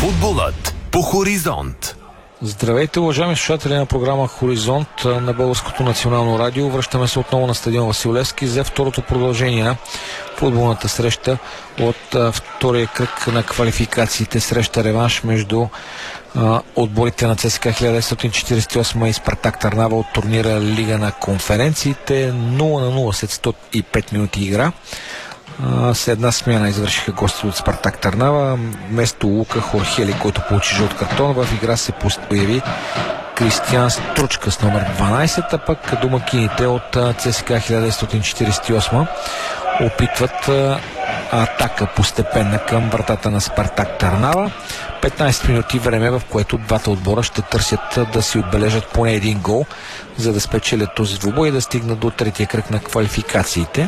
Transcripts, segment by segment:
Футболът по Хоризонт. Здравейте, уважаеми слушатели на програма Хоризонт на Българското национално радио. Връщаме се отново на стадион Васил Левски за второто продължение на футболната среща от втория кръг на квалификациите. Среща реванш между отборите на ЦСКА 1948 и Спартак Търнава от турнира Лига на конференциите. 0-0 след 105 минути игра. С една смяна извършиха гости от Спартак Търнава. Вместо Лука Хорхели, който получи жълт картон, в игра се появи Кристиан Стручка с номер 12, а пък домакините от ЦСКА 1948 опитват атака постепенна към вратата на Спартак Търнава. 15 минути време, в което двата отбора ще търсят да си отбележат поне един гол, за да спечелят този двубой и да стигнат до третия кръг на квалификациите.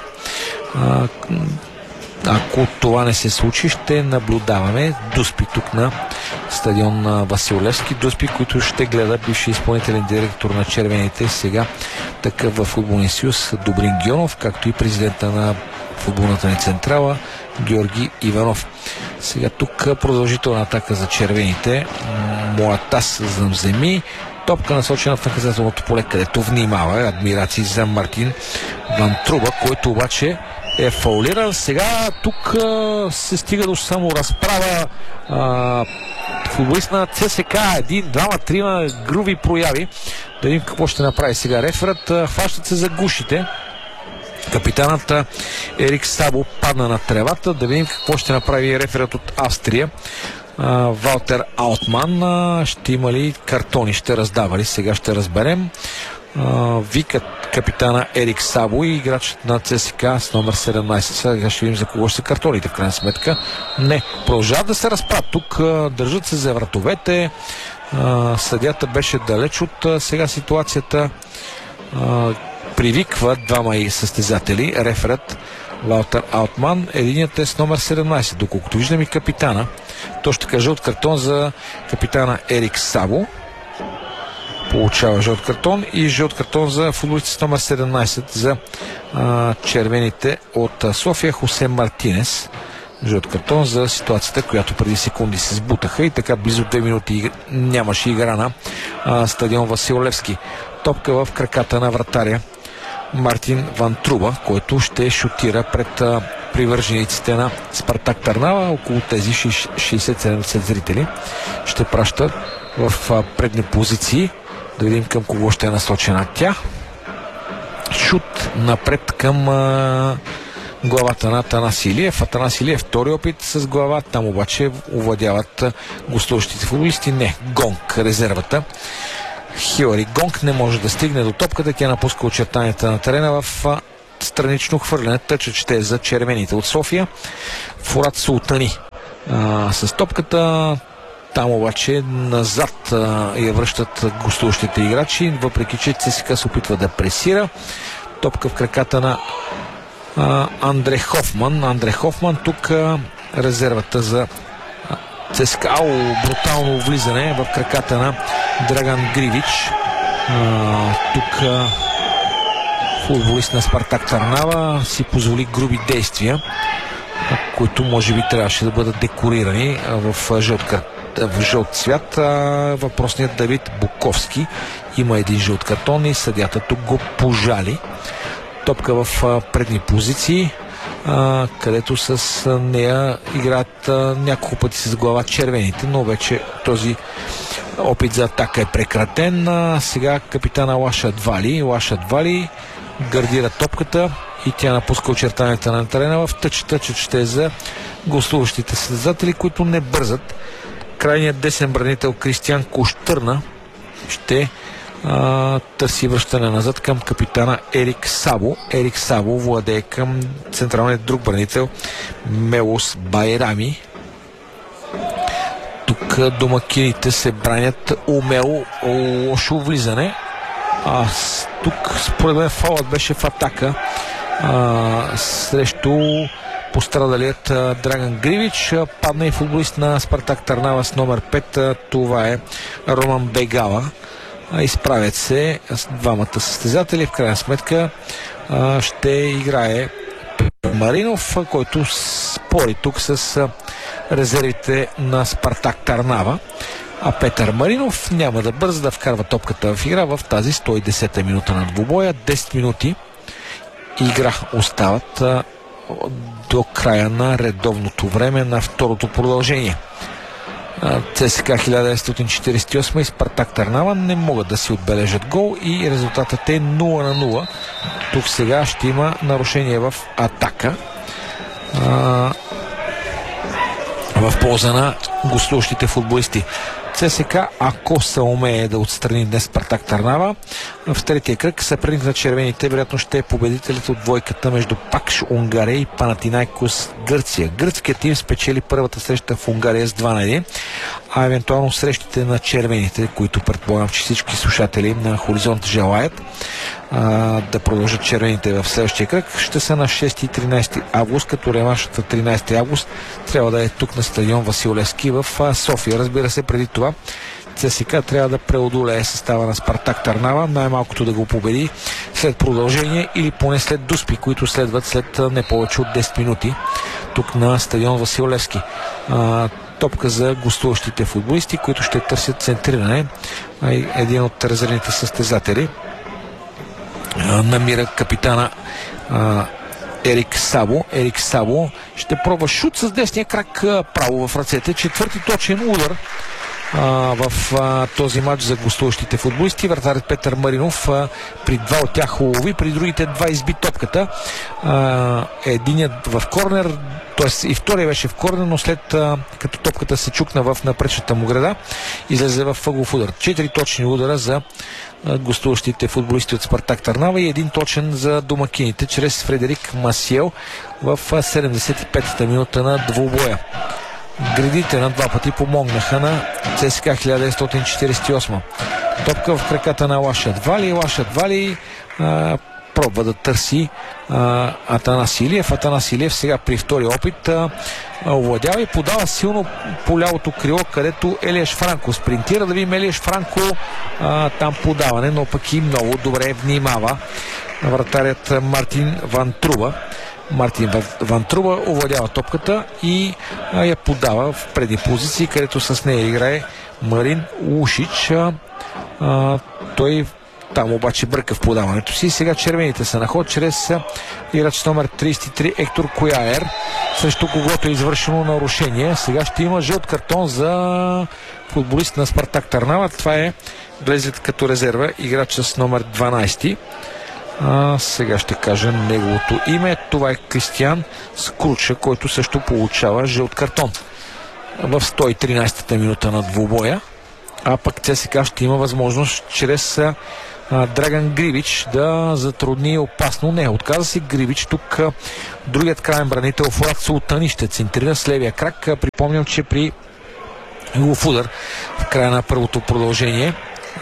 Ако това не се случи, ще наблюдаваме дуспи тук на стадион Васил Левски. Дуспи, които ще гледа бивши изпълнителен директор на червените, сега такъв в футболния съюз Добрин Гьонов, както и президента на футболната ни централа Георги Иванов. Сега тук продължителна атака за червените. Моатас Замземи. Топка насочена в наказателното поле, където внимава. Адмирации за Мартин Вантруба, който обаче е фаулиран. Сега тук се стига до само разправа. Футболист на ЦСКА, един, двама, трима груби прояви. Да видим какво ще направи сега реферът. Хващат се за гушите. Капитанът Ерик Сабо падна на тревата. Да видим какво ще направи реферът от Австрия. Валтер Аутман. Ще има ли картони? Ще раздава ли? Сега ще разберем. Викат капитана Ерик Сабо и играчът на ЦСКА с номер 17. Сега ще видим за кого ще са картоните в крайна сметка. Не, продължават да се разправят. Тук държат се за вратовете. Съдията беше далеч от сега ситуацията. Привиква двама и състезатели. Реферът Валтер Аутман. Единият е с номер 17. Доколкото виждам и капитана. То ще каже от картон за капитана Ерик Сабо. Получава жълт картон и жълт картон за футболиста с номер 17 за червените от София Хосе Мартинес. Жълт картон за ситуацията, която преди секунди се сбутаха и така близо 2 минути нямаше игра на стадион Васил Левски. Топка в краката на вратаря Мартин Вантруба, който ще шутира пред привържениците на Спартак Търнава. Около тези 60-70 зрители ще пращат в предни позиции. Да видим към кого ще е насочена тя. Шут напред към главата на Атанас Илиев. Атанас Илиев втори опит с глава. Там обаче овладяват гостуващите футболисти. Не, Гонг, резервата. Хилари Гонг не може да стигне до топката. Тя напуска очертанията на терена в странично хвърляне. Тъчът ще е за червените от София. Фурат Султани с топката. Там обаче назад я връщат гостуващите играчи, въпреки че ЦСКА се опитва да пресира. Топка в краката на Андре Хофман. Андре Хофман тук резервата за ЦСКА. Брутално влизане в краката на Драган Гривич. Тук футболист на Спартак Търнава си позволи груби действия, които може би трябваше да бъдат декорирани в жълт цвят. Въпросният Давид Буковски има един жълт картон и съдята тук го пожали. Топка в предни позиции, където с нея играят няколко пъти с глава червените, но вече този опит за атака е прекратен. Сега капитана Лаша Двали гардира топката и тя напуска очертанията на терена в тъчът ще е за гостуващите състезатели, които не бързат. Крайният десен бранител Кристиан Кощърна ще търси връщане назад към капитана Ерик Сабо. Ерик Сабо владее към централният друг бранител Мелос Байрами. Тук домакините се бранят умело. Лошо влизане. Тук според мен фаулът беше в атака срещу пострадалият Драган Гривич. Падна и футболист на Спартак Търнава с номер 5. Това е Роман Бегала. Изправят се двамата състезатели. В крайна сметка ще играе Маринов, който спори тук с резервите на Спартак Търнава. А Петър Маринов няма да бърза да вкарва топката в игра в тази 110-та минута на двубоя. 10 минути игра остават до края на редовното време на второто продължение. ЦСКА 1948 и Спартак Търнава не могат да си отбележат гол и резултатът е 0-0. Тук сега ще има нарушение в атака в полза на гостуващите футболисти. ЦСКА, ако се умее да отстрани днес Спартак Търнава, в третия кръг съперник на червените вероятно ще е победителите от двойката между Пакш Унгария и Панатинайкос Гърция. Гръцкият тим спечели първата среща в Унгария с 2-1, а евентуално срещите на червените, които предполагам, че всички слушатели на Хоризонт желаят да продължат червените в следващия кръг, ще са на 6 и 13 август, като реваншът на 13 август трябва да е тук на стадион Васил Левски в София. Разбира се, преди това ЦСКА трябва да преодолее състава на Спартак Търнава, най-малкото да го победи след продължение или поне след дуспи, които следват след не повече от 10 минути тук на стадион Васил Левски. Топка за гостуващите футболисти, които ще търсят центриране. Един от резервните състезатели намира капитана Ерик Сабо. Ерик Сабо ще пробва шут с десния крак право в ръцете. Четвърти точен удар в този матч за гостуващите футболисти. Вратарят Петър Маринов при два от тях улови, при другите два изби топката. Единият в корнер, т.е. и втория беше в корнер, но след като топката се чукна в напречната му града, излезе в ъглов удар. 4 точни удара за гостуващите футболисти от Спартак Търнава и един точен за домакините чрез Фредерик Масиел в 75-та минута на двубоя. Гредите на два пъти помогнаха на ЦСКА 1948. Топка в краката на Лашат Вали. Лашат Вали пробва да търси Атанас Илиев. Атанас Илиев сега при втори опит овладява и подава силно по лявото крило, където Елиеш Франко спринтира. Да видим Елиеш Франко там подаване, но пък и много добре внимава вратарят Мартин Вантруба. Мартин Вантруба овладява топката и я подава в предни позиции, където с нея играе Марин Лушич. Той там обаче бърка в подаването си. Сега червените са на ход чрез играч номер 33 Ектор Кояер, срещу когото е извършено нарушение. Сега ще има жълт картон за футболист на Спартак Търнава. Това е влезет като резерва играч с номер 12. Сега ще кажа неговото име. Това е Кристиан Скруча, който също получава жълт картон в 113-та минута на двубоя. А пък ЦСКА ще има възможност чрез Драган Гривич да затрудни опасно. Не, отказа си Гривич. Тук другият краен бранител Фурат Султани ще центрира с левия крак. Припомням, че при ъглов удар в края на първото продължение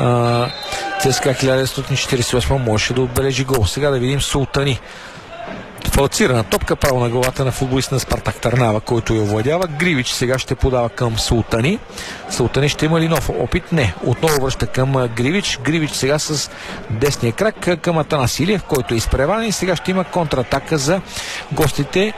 ЦСКА 1948 можеше да отбележи гол. Сега да видим Султани. Фалцирана топка право на главата на футболист на Спартак Търнава, който я овладява. Гривич сега ще подава към Султани. Султани ще има ли нов опит? Не. Отново връща към Гривич. Гривич сега с десния крак към Атанас Илиев, който е изпреварен, и сега ще има контратака за гостите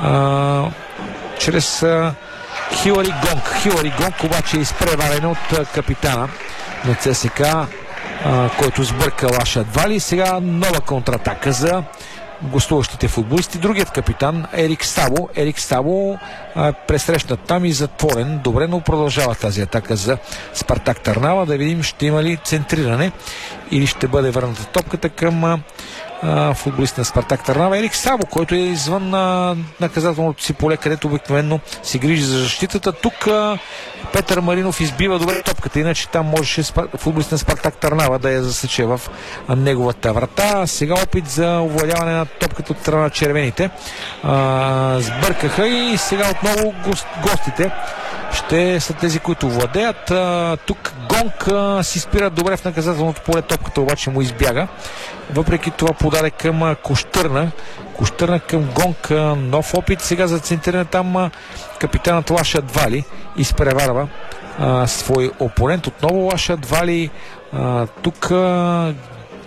чрез Хилари Гонг. Хилари Гонг обаче е изпреварен от капитана на ЦСКА, който сбърка Лашат Вали. Сега нова контратака за гостуващите футболисти. Другият капитан Ерик Сабо. Ерик Сабо пресрещнат там и затворен. Добре, но продължава тази атака за Спартак Търнава. Да видим ще има ли центриране или ще бъде върната топката към футболист на Спартак Търнава. Ерик Сабо, който е извън наказателното си поле, където обикновено се грижи за защитата. Тук Петър Маринов избива добре топката, иначе там можеше футболист на Спартак Търнава да я засече в неговата врата. Сега опит за овладяване на топката от страна на червените. Сбъркаха и сега отново гостите ще са тези, които владеят. Тук Гонг си спира добре в наказателното поле, топката обаче му избяга. Въпреки това подаде към Кощърна. Кощърна към Гонг. Нов опит сега за центриране. Там капитанът Лашат Вали изпреварва свой опонент. Отново Лашат Вали. Тук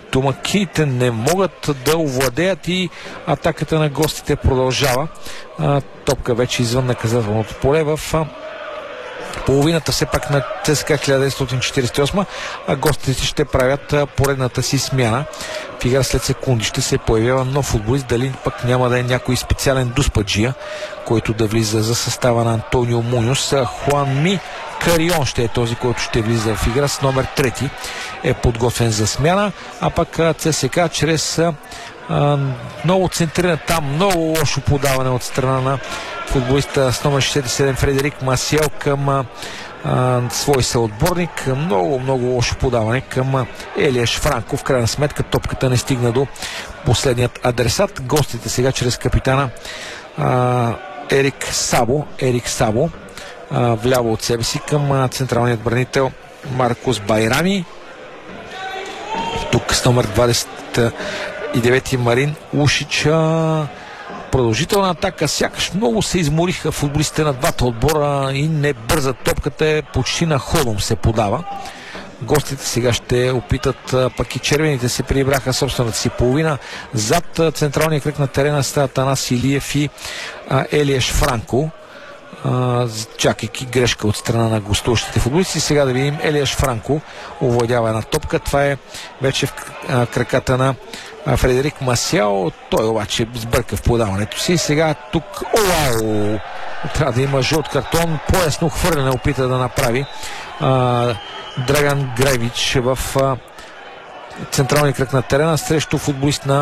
домакините не могат да овладеят и атаката на гостите продължава. Топка вече извън наказателното поле в половината все пак на ЦСКА 1948, а гостите ще правят поредната си смяна. В игра след секунди ще се появява нов футболист, дали пък няма да е някой специален дуспаджия, който да влиза за състава на Антонио Муньос. Хуанми Карион ще е този, който ще влиза в игра с номер 3, е подготвен за смяна, а пък ЦСКА чрез много центриран там, много лошо подаване от страна на футболиста с номер 67 Фредерик Масиел към свой съотборник. Много лошо подаване към Елиеш Франко. В крайна сметка топката не стигна до последният адресат. Гостите сега чрез капитана Ерик Сабо вляво от себе си към централният бранител Маркос Байрами. Тук с номер 29 Марин Ушич. Продължителна атака, сякаш много се измориха футболистите на двата отбора и не бърза топката, почти на ходом се подава. Гостите сега ще опитат, пък и червените се прибраха собствената си половина. Зад централния кръг на терена стават Атанас Илиев и Елиеш Франко, чакайки грешка от страна на гостуващите футболисти. Сега да видим, Елиеш Франко овладява една топка. Това е вече в краката на Фредерик Масиал. Той обаче сбърка в подаването си. Сега тук трябва да има жълт картон. По-ясно хвърляне опита да направи Драган Гревич в централния кръг на терена срещу футболист на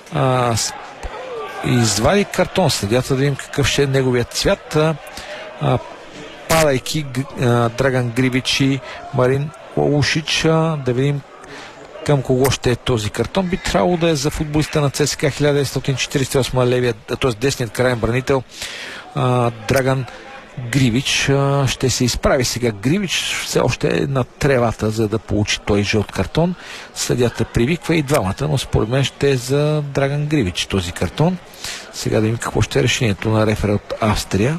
извади картон. Следята да видим какъв ще е неговият цвят. Падайки Драган Гревич и Марин Ушич, да видим към кого ще е този картон. Би трябвало да е за футболиста на ЦСКА 1948 левият, т.е. десният крайен бранител Драган Гривич. Ще се изправи сега Гривич, все още е на тревата, за да получи той жълт картон. Съдята привиква и двамата, но според мен ще е за Драган Гривич този картон. Сега да видим какво ще е решението на рефери от Австрия.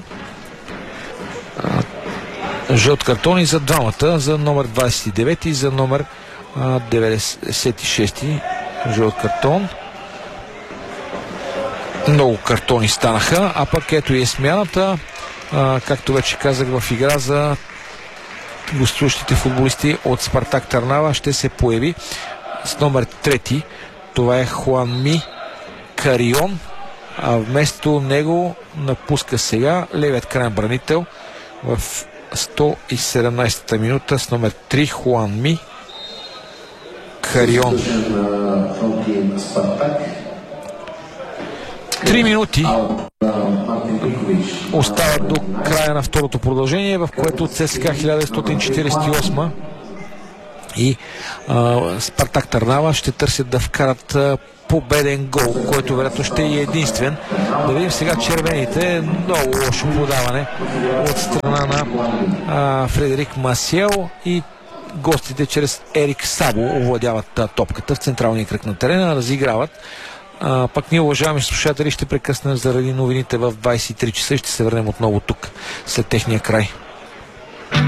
Жълт картон и за двамата, за номер 29 и за номер 96 жълт картон. Много картони станаха, а пък ето и е смяната. Както вече казах, в игра за гостуващите футболисти от Спартак Търнава ще се появи с номер 3. Това е Хуанми Карион, а вместо него напуска сега левият крайен бранител в 117-та минута с номер 3 Хуанми Карион. 3 минути остават до края на второто продължение, в което ЦСКА 1948 и Спартак Търнава ще търсят да вкарат победен гол, който вероятно ще е единствен. Да видим сега червените. Много лошо подаване от страна на Фредерик Масиел и гостите чрез Ерик Сабо овладяват топката в централния кръг на терена, разиграват. Пък ние, уважаеми слушатели, ще прекъснем заради новините в 23 часа и ще се върнем отново тук след техния край.